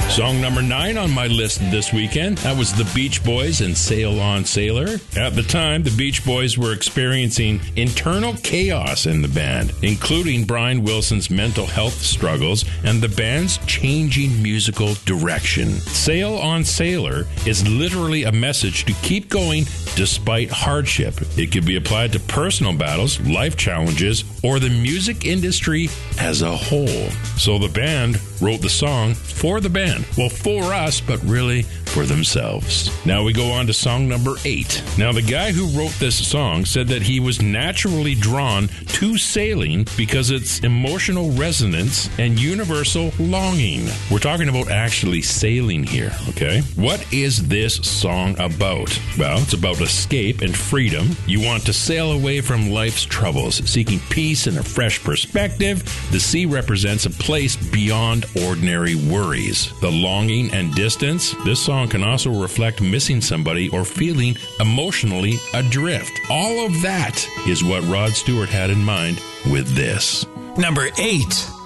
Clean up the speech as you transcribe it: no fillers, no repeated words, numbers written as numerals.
Song number 9 on my list this weekend, that was the Beach Boys and Sail On Sailor. At the time, the Beach Boys were experiencing internal chaos in the band, including Brian Wilson's mental health struggles and the band's changing musical direction. Sail On Sailor is literally a message to keep going despite hardship. It could be applied to personal battles, life challenges, or the music industry as a whole. So the band wrote the song for the band. Well, for us, but really for themselves. Now we go on to song number 8. Now, the guy who wrote this song said that he was naturally drawn to sailing because its emotional resonance and universal longing. We're talking about actually sailing here, okay? What is this song about? Well, it's about escape and freedom. You want to sail away from life's troubles, seeking peace and a fresh perspective. The sea represents a place beyond ordinary worries. The longing and distance. This song can also reflect missing somebody or feeling emotionally adrift. All of that is what Rod Stewart had in mind with this. Number 8.